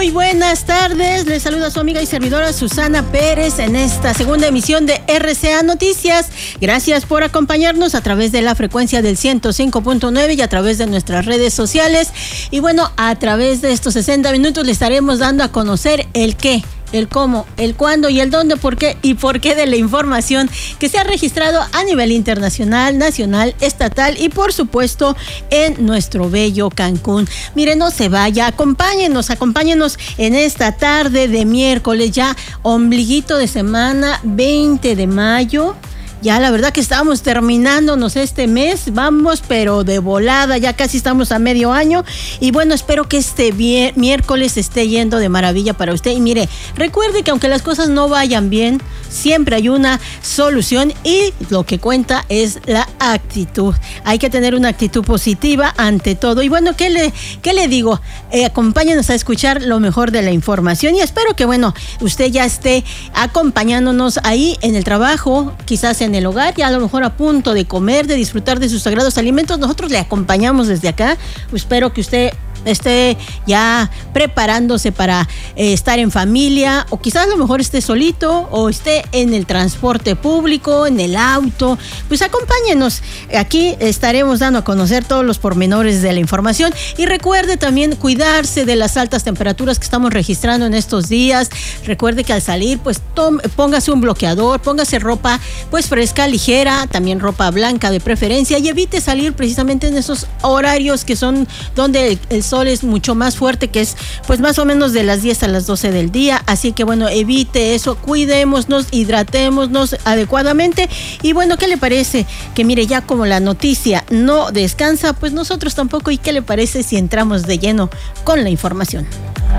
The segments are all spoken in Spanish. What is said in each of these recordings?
Muy buenas tardes, les saluda su amiga y servidora Susana Pérez en esta segunda emisión de RCA Noticias. Gracias por acompañarnos a través de la frecuencia del 105.9 y a través de nuestras redes sociales. Y bueno, a través de estos 60 minutos le estaremos dando a conocer el qué, el cómo, el cuándo y el dónde, por qué de la información que se ha registrado a nivel internacional, nacional, estatal y por supuesto en nuestro bello Cancún. Mire, no se vaya, acompáñenos en esta tarde de miércoles, ya ombliguito de semana, 20 de mayo. Ya la verdad que estamos terminándonos este mes, vamos pero de volada, ya casi estamos a medio año y bueno, espero que este miércoles esté yendo de maravilla para usted. Y mire, recuerde que aunque las cosas no vayan bien, siempre hay una solución y lo que cuenta es la actitud. Hay que tener una actitud positiva ante todo. Y bueno, ¿qué le digo? Acompáñenos a escuchar lo mejor de la información y espero que bueno, usted ya esté acompañándonos ahí en el trabajo, quizás en el hogar, ya a lo mejor a punto de comer, de disfrutar de sus sagrados alimentos. Nosotros le acompañamos desde acá. Espero que usted esté ya preparándose para estar en familia o quizás a lo mejor esté solito o esté en el transporte público, en el auto. Pues acompáñenos, aquí estaremos dando a conocer todos los pormenores de la información y recuerde también cuidarse de las altas temperaturas que estamos registrando en estos días. Recuerde que al salir pues póngase un bloqueador, póngase ropa pues fresca, ligera, también ropa blanca de preferencia y evite salir precisamente en esos horarios que son donde el sol es mucho más fuerte, que es pues más o menos de las 10 a las 12 del día, así que bueno, evite eso, cuidémonos, hidratémonos adecuadamente y bueno, ¿qué le parece? Que mire, ya como la noticia no descansa, pues nosotros tampoco, y ¿qué le parece si entramos de lleno con la información?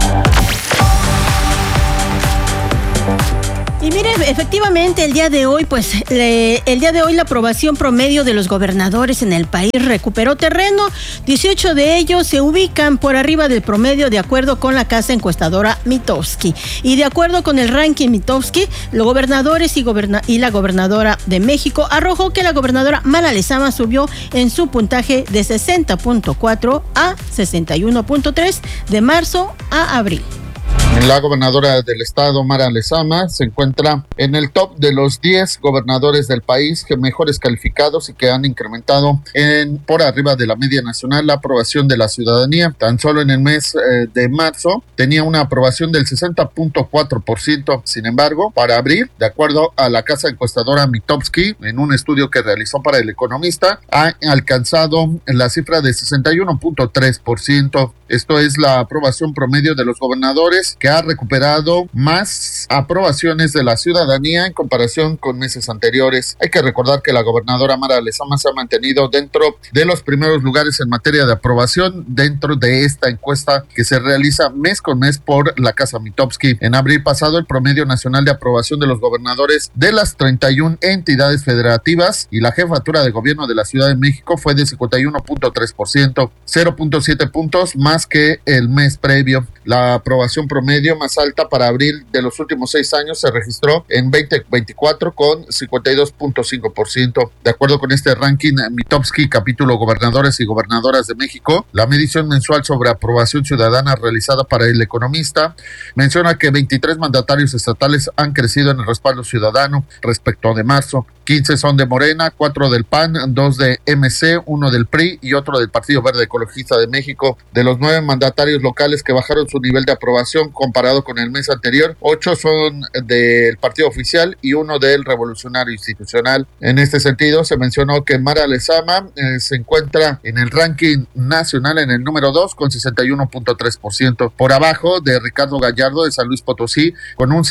Y mire, efectivamente el día de hoy la aprobación promedio de los gobernadores en el país recuperó terreno. 18 de ellos se ubican por arriba del promedio de acuerdo con la casa encuestadora Mitofsky. Y de acuerdo con el ranking Mitofsky, los gobernadores y la gobernadora de México arrojó que la gobernadora Mara Lezama subió en su puntaje de 60.4 a 61.3 de marzo a abril. La gobernadora del estado, Mara Lezama, se encuentra en el top de los 10 gobernadores del país que mejores calificados y que han incrementado por arriba de la media nacional la aprobación de la ciudadanía. Tan solo en el mes de marzo tenía una aprobación del 60.4%. Sin embargo, para abril, de acuerdo a la casa encuestadora Mitofsky, en un estudio que realizó para El Economista, ha alcanzado la cifra de 61.3%. Esto es la aprobación promedio de los gobernadores, que ha recuperado más aprobaciones de la ciudadanía en comparación con meses anteriores. Hay que recordar que la gobernadora Mara Lezama se ha mantenido dentro de los primeros lugares en materia de aprobación dentro de esta encuesta que se realiza mes con mes por la casa Mitofsky. En abril pasado, el promedio nacional de aprobación de los gobernadores de las 31 entidades federativas y la jefatura de gobierno de la Ciudad de México fue de 51.3%, 0.7 puntos más que el mes previo. La aprobación promedio más alta para abril de los últimos 6 años se registró en 2024 con 52.5%. De acuerdo con este ranking Mitofsky, capítulo Gobernadores y Gobernadoras de México, la medición mensual sobre aprobación ciudadana realizada para El Economista menciona que 23 mandatarios estatales han crecido en el respaldo ciudadano respecto de marzo. 15 son de Morena, 4 del PAN, 2 de MC, 1 del PRI y otro del Partido Verde Ecologista de México. De los 9 mandatarios locales que bajaron su nivel de aprobación comparado con el mes anterior, 8 son del Partido Oficial y 1 del Revolucionario Institucional. En este sentido, se mencionó que Mara Lezama se encuentra en el ranking nacional en el número 2 con 61.3%, por abajo de Ricardo Gallardo de San Luis Potosí con un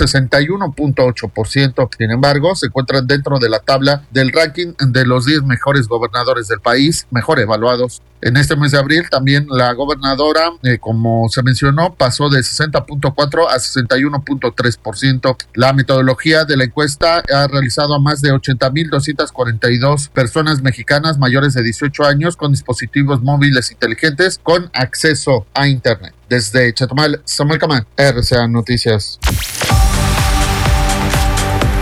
61.8%. Sin embargo, se encuentran dentro de la tabla del ranking de los 10 mejores gobernadores del país, mejor evaluados. En este mes de abril también la gobernadora, como se mencionó, pasó de 60.4 a 61.3%. La metodología de la encuesta ha realizado a más de 80,242 personas mexicanas mayores de 18 años con dispositivos móviles inteligentes con acceso a Internet. Desde Chetumal, Samuel Camán, RCA Noticias.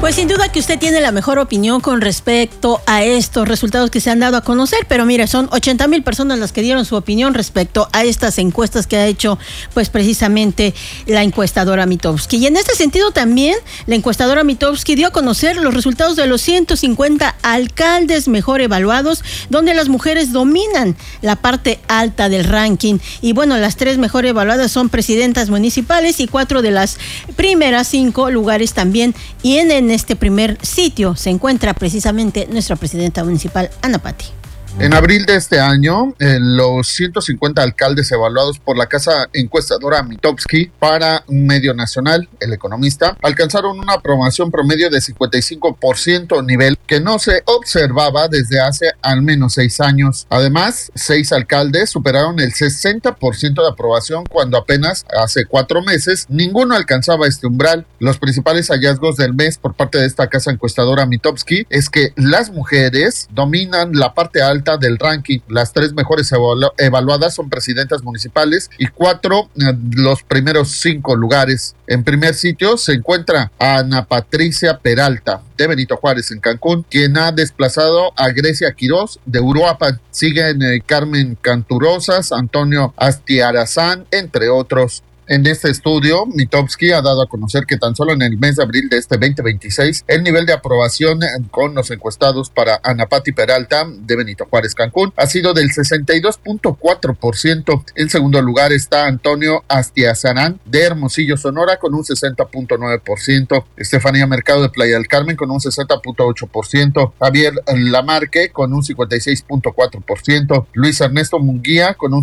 Pues sin duda que usted tiene la mejor opinión con respecto a estos resultados que se han dado a conocer, pero mire, son 80,000 personas las que dieron su opinión respecto a estas encuestas que ha hecho pues precisamente la encuestadora Mitofsky. Y en este sentido también la encuestadora Mitofsky dio a conocer los resultados de los 150 alcaldes mejor evaluados, donde las mujeres dominan la parte alta del ranking. Y bueno, las 3 mejor evaluadas son presidentas municipales y 4 de las primeras 5 lugares también. Y en este primer sitio se encuentra precisamente nuestra presidenta municipal, Ana Patti. En abril de este año, los 150 alcaldes evaluados por la casa encuestadora Mitofsky para un medio nacional, El Economista, alcanzaron una aprobación promedio de 55%, nivel que no se observaba desde hace al menos 6 años. Además, 6 alcaldes superaron el 60% de aprobación cuando apenas hace 4 meses ninguno alcanzaba este umbral. Los principales hallazgos del mes por parte de esta casa encuestadora Mitofsky es que las mujeres dominan la parte alta del ranking. Las 3 mejores evaluadas son presidentas municipales y 4 los primeros 5 lugares. En primer sitio se encuentra Ana Patricia Peralta de Benito Juárez en Cancún, quien ha desplazado a Grecia Quirós de Uruapan. Siguen Carmen Canturosas, Antonio Astiarazán, entre otros. En este estudio, Mitofsky ha dado a conocer que tan solo en el mes de abril de este 2026, el nivel de aprobación con los encuestados para Ana Patti Peralta de Benito Juárez Cancún ha sido del 62.4%. En segundo lugar está Antonio Astiazarán de Hermosillo, Sonora, con un 60.9%. Estefanía Mercado de Playa del Carmen con un 60.8%. Javier Lamarque con un 56.4%. Luis Ernesto Munguía con un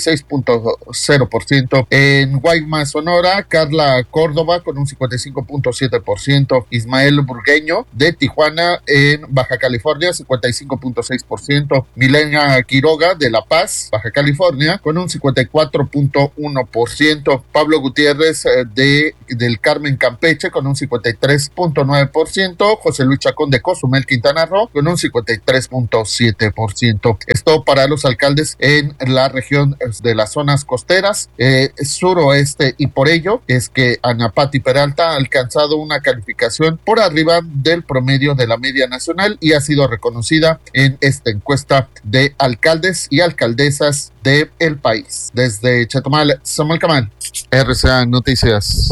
56.0%. En Guaymas, Sonora, Carla Córdoba con un 55.7%, Ismael Burgueño de Tijuana en Baja California, 55.6%, Milena Quiroga de La Paz, Baja California, con un 54.1%, Pablo Gutiérrez del Carmen, Campeche, con un 53.9%, José Luis Chacón de Cozumel, Quintana Roo, con un 53.7%. Esto para los alcaldes en la región de las zonas costeras, suroeste, y por ello es que Ana Patti Peralta ha alcanzado una calificación por arriba del promedio de la media nacional y ha sido reconocida en esta encuesta de alcaldes y alcaldesas del país. Desde Chetumal, Samuel Camal, RCA Noticias.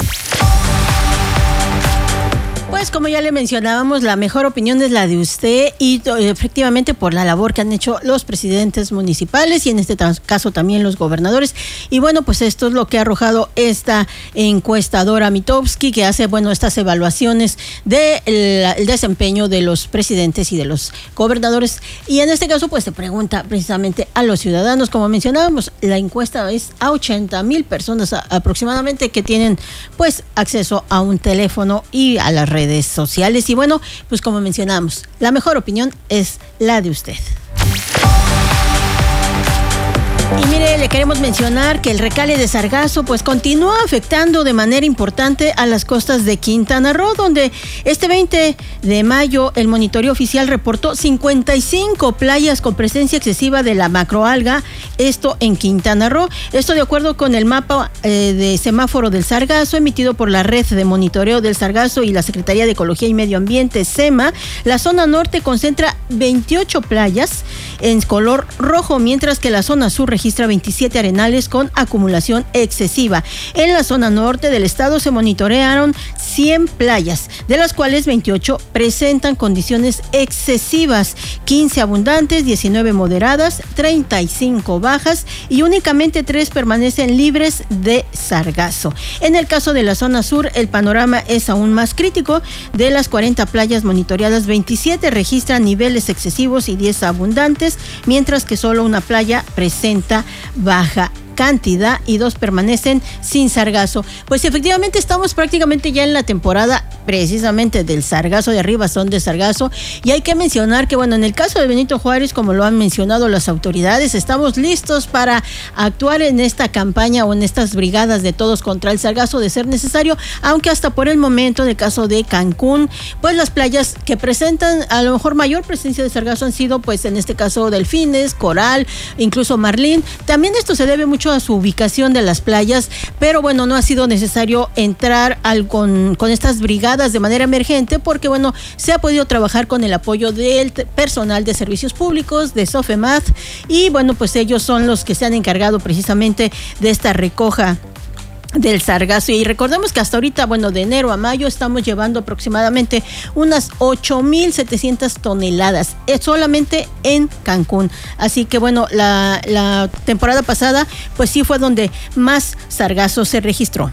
Pues como ya le mencionábamos, la mejor opinión es la de usted y efectivamente por la labor que han hecho los presidentes municipales y en este caso también los gobernadores. Y bueno, pues esto es lo que ha arrojado esta encuestadora Mitofsky, que hace, bueno, estas evaluaciones del desempeño de los presidentes y de los gobernadores. Y en este caso, pues se pregunta precisamente a los ciudadanos. Como mencionábamos, la encuesta es a 80,000 personas aproximadamente que tienen pues acceso a un teléfono y a las redes sociales. Y bueno, pues como mencionamos, la mejor opinión es la de usted. Y mire, le queremos mencionar que el recale de sargazo pues continúa afectando de manera importante a las costas de Quintana Roo, donde este 20 de mayo el monitoreo oficial reportó 55 playas con presencia excesiva de la macroalga, esto en Quintana Roo. Esto de acuerdo con el mapa de semáforo del sargazo emitido por la Red de Monitoreo del Sargazo y la Secretaría de Ecología y Medio Ambiente, SEMA. La zona norte concentra 28 playas en color rojo, mientras que la zona sur registra 27 arenales con acumulación excesiva. En la zona norte del estado se monitorearon 100 playas, de las cuales 28 presentan condiciones excesivas, 15 abundantes, 19 moderadas, 35 bajas y únicamente 3 permanecen libres de sargazo. En el caso de la zona sur, el panorama es aún más crítico. De las 40 playas monitoreadas, 27 registran niveles excesivos y 10 abundantes, mientras que solo una playa presenta baja cantidad y 2 permanecen sin sargazo. Pues efectivamente estamos prácticamente ya en la temporada precisamente del sargazo, de arriba son de sargazo, y hay que mencionar que bueno, en el caso de Benito Juárez, como lo han mencionado las autoridades, estamos listos para actuar en esta campaña o en estas brigadas de todos contra el sargazo de ser necesario, aunque hasta por el momento en el caso de Cancún, pues las playas que presentan a lo mejor mayor presencia de sargazo han sido pues en este caso delfines, coral, incluso marlín. También esto se debe mucho mucho a su ubicación de las playas, pero bueno, no ha sido necesario entrar con estas brigadas de manera emergente porque bueno, se ha podido trabajar con el apoyo del personal de servicios públicos, de Sofemat, y bueno, pues ellos son los que se han encargado precisamente de esta recoja del sargazo. Y recordemos que hasta ahorita, bueno, de enero a mayo estamos llevando aproximadamente unas 8,700 toneladas, solamente en Cancún. Así que bueno, la temporada pasada, pues sí fue donde más sargazo se registró.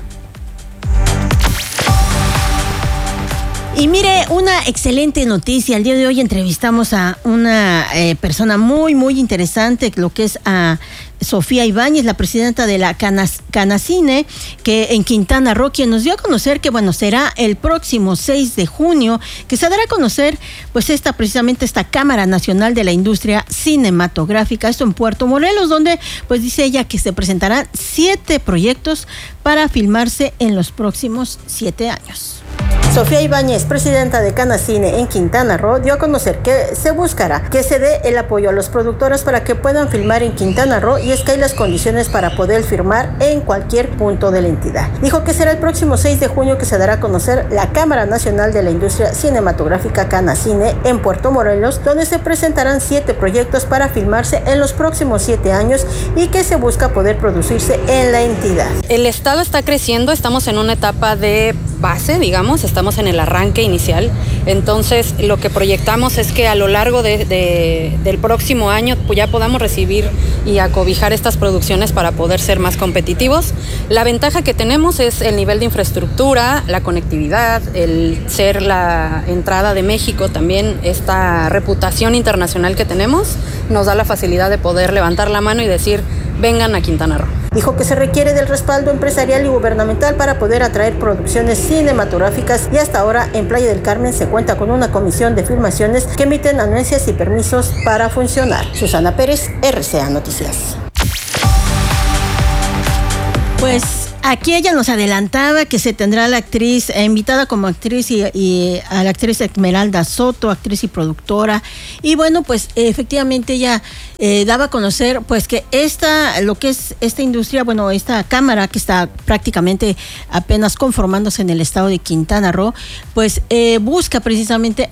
Y mire, una excelente noticia. El día de hoy entrevistamos a una persona muy, muy interesante, lo que es a Sofía Ibáñez, la presidenta de la Canacine, que en Quintana Roo, quien nos dio a conocer que, bueno, será el próximo 6 de junio, que se dará a conocer, pues, precisamente esta Cámara Nacional de la Industria Cinematográfica, esto en Puerto Morelos, donde, pues, dice ella que se presentarán 7 proyectos para filmarse en los próximos 7 años. Sofía Ibáñez, presidenta de Canacine en Quintana Roo, dio a conocer que se buscará que se dé el apoyo a los productores para que puedan filmar en Quintana Roo, y es que hay las condiciones para poder filmar en cualquier punto de la entidad. Dijo que será el próximo 6 de junio que se dará a conocer la Cámara Nacional de la Industria Cinematográfica Canacine en Puerto Morelos, donde se presentarán 7 proyectos para filmarse en los próximos 7 años y que se busca poder producirse en la entidad. El estado está creciendo, estamos en una etapa de base, digamos, estamos en el arranque inicial, entonces lo que proyectamos es que a lo largo del próximo año pues ya podamos recibir y acobijar estas producciones para poder ser más competitivos. La ventaja que tenemos es el nivel de infraestructura, la conectividad, el ser la entrada de México, también esta reputación internacional que tenemos nos da la facilidad de poder levantar la mano y decir, vengan a Quintana Roo. Dijo que se requiere del respaldo empresarial y gubernamental para poder atraer producciones cinematográficas, y hasta ahora en Playa del Carmen se cuenta con una comisión de filmaciones que emiten anuencias y permisos para funcionar. Susana Pérez, RCA Noticias. Pues aquí ella nos adelantaba que se tendrá la actriz invitada como actriz y a la actriz Esmeralda Soto, actriz y productora. Y bueno, pues efectivamente ella daba a conocer pues que lo que es esta industria, bueno, esta cámara que está prácticamente apenas conformándose en el estado de Quintana Roo, pues busca precisamente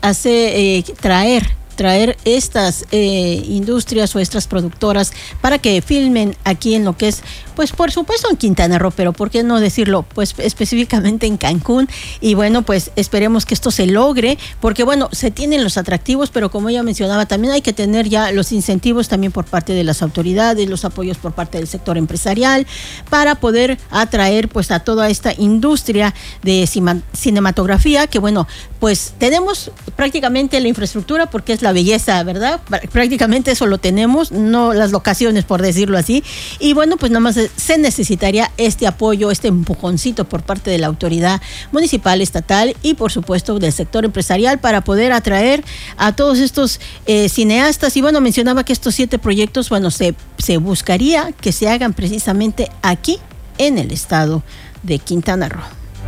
traer estas industrias o estas productoras para que filmen aquí en lo que es, pues por supuesto en Quintana Roo, pero por qué no decirlo, pues específicamente en Cancún. Y bueno, pues esperemos que esto se logre, porque bueno, se tienen los atractivos, pero como ella mencionaba, también hay que tener ya los incentivos también por parte de las autoridades, los apoyos por parte del sector empresarial, para poder atraer pues a toda esta industria de cinematografía, que bueno, pues tenemos prácticamente la infraestructura, porque es la belleza, ¿verdad? Prácticamente eso lo tenemos, no las locaciones, por decirlo así. Y bueno, pues nada más se necesitaría este apoyo, este empujoncito por parte de la autoridad municipal, estatal y por supuesto del sector empresarial para poder atraer a todos estos cineastas. Y bueno, mencionaba que estos 7 proyectos, bueno, se buscaría que se hagan precisamente aquí en el estado de Quintana Roo.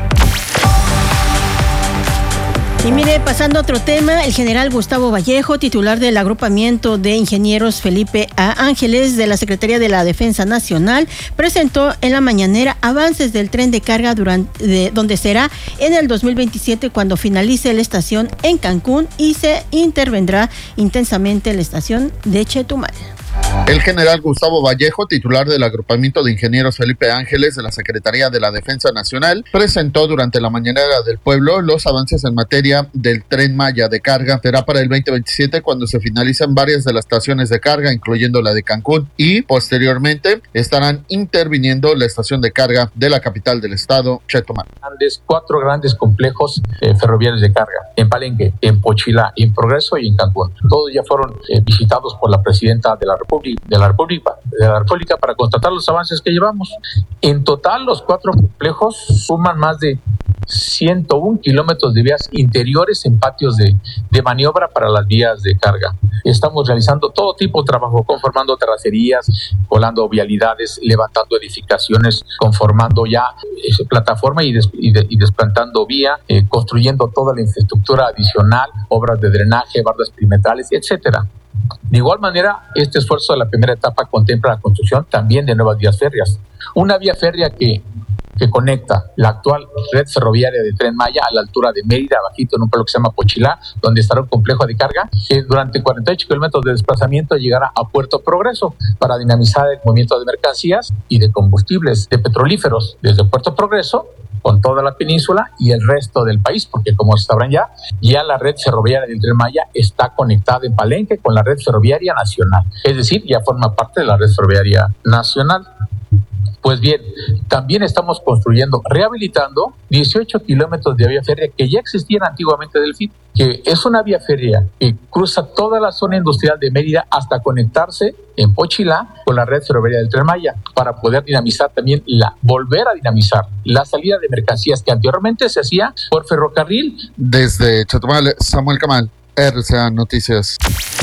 Y mire, pasando a otro tema, el general Gustavo Vallejo, titular del agrupamiento de ingenieros Felipe A. Ángeles de la Secretaría de la Defensa Nacional, presentó en la mañanera avances del tren de carga donde será en el 2027 cuando finalice la estación en Cancún y se intervendrá intensamente en la estación de Chetumal. El general Gustavo Vallejo, titular del agrupamiento de ingenieros Felipe Ángeles de la Secretaría de la Defensa Nacional, presentó durante la mañanera del pueblo los avances en materia del Tren Maya de carga. Será para el 2027 cuando se finalicen varias de las estaciones de carga, incluyendo la de Cancún, y posteriormente estarán interviniendo la estación de carga de la capital del estado, Chetumal. 4 grandes complejos ferroviarios de carga, en Palenque, en Pochilá, en Progreso y en Cancún. Todos ya fueron visitados por la presidenta de la República para constatar los avances que llevamos. En total, los 4 complejos suman más de 101 kilómetros de vías interiores en patios de maniobra para las vías de carga. Estamos realizando todo tipo de trabajo, conformando terracerías, colando vialidades, levantando edificaciones, conformando ya plataforma y desplantando vía, construyendo toda la infraestructura adicional, obras de drenaje, bardas perimetrales, etcétera. De igual manera, este esfuerzo de la primera etapa contempla la construcción también de nuevas vías férreas. Una vía férrea que conecta la actual red ferroviaria de Tren Maya a la altura de Mérida, abajito en un pueblo que se llama Pochilá, donde estará un complejo de carga, que durante 48 kilómetros de desplazamiento llegará a Puerto Progreso para dinamizar el movimiento de mercancías y de combustibles, de petrolíferos, desde Puerto Progreso con toda la península y el resto del país, porque como sabrán ya la red ferroviaria del Tren Maya está conectada en Palenque con la red ferroviaria nacional, es decir, ya forma parte de la red ferroviaria nacional. Pues bien, también estamos construyendo, rehabilitando 18 kilómetros de vía férrea que ya existían antiguamente del FIT, que es una vía férrea que cruza toda la zona industrial de Mérida hasta conectarse en Pochilá con la red ferroviaria del Tren Maya, para poder dinamizar también, volver a dinamizar la salida de mercancías que anteriormente se hacía por ferrocarril. Desde Chetumal, Samuel Camal, RCA Noticias.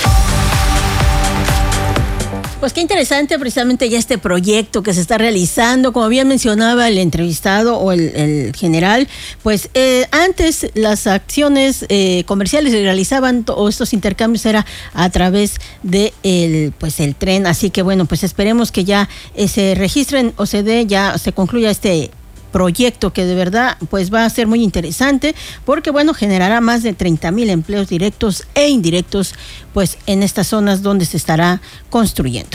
Pues qué interesante precisamente ya este proyecto que se está realizando, como bien mencionaba el entrevistado o el general, pues antes las acciones comerciales se realizaban o estos intercambios era a través de el tren, así que bueno, pues esperemos que ya se registren o ya se concluya este proyecto que de verdad pues va a ser muy interesante porque bueno, generará más de 30,000 empleos directos e indirectos pues en estas zonas donde se estará construyendo.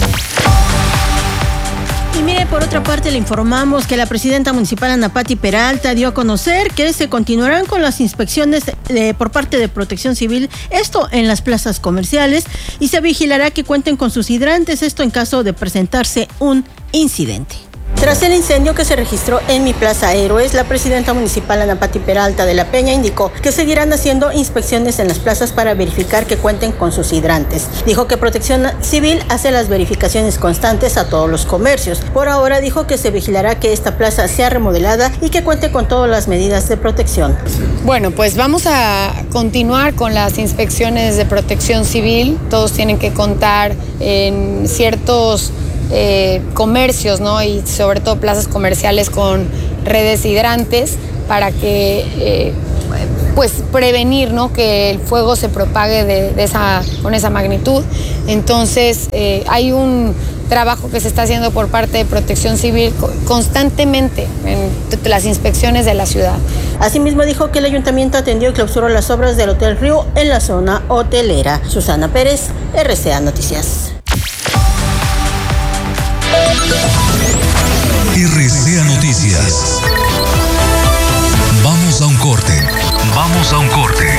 Y mire, por otra parte le informamos que la presidenta municipal Ana Pati Peralta dio a conocer que se continuarán con las inspecciones por parte de Protección Civil, esto en las plazas comerciales, y se vigilará que cuenten con sus hidrantes, esto en caso de presentarse un incidente. Tras el incendio que se registró en mi Plaza Héroes, la presidenta municipal Ana Pati Peralta de la Peña indicó que seguirán haciendo inspecciones en las plazas para verificar que cuenten con sus hidrantes. Dijo que Protección Civil hace las verificaciones constantes a todos los comercios. Por ahora dijo que se vigilará que esta plaza sea remodelada y que cuente con todas las medidas de protección. Bueno, pues vamos a continuar con las inspecciones de Protección Civil. Todos tienen que contar en ciertos comercios, ¿no? Y sobre todo plazas comerciales con redes hidrantes para que pues prevenir, ¿no?, que el fuego se propague con esa magnitud. Entonces hay un trabajo que se está haciendo por parte de Protección Civil constantemente en las inspecciones de la ciudad. Asimismo dijo que el ayuntamiento atendió y clausuró las obras del Hotel Río en la zona hotelera. Susana Pérez, RCA Noticias. RCA Noticias. Vamos a un corte.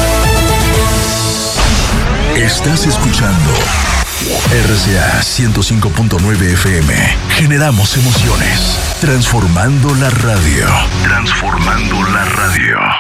Estás escuchando RCA 105.9 FM. Generamos emociones. Transformando la radio.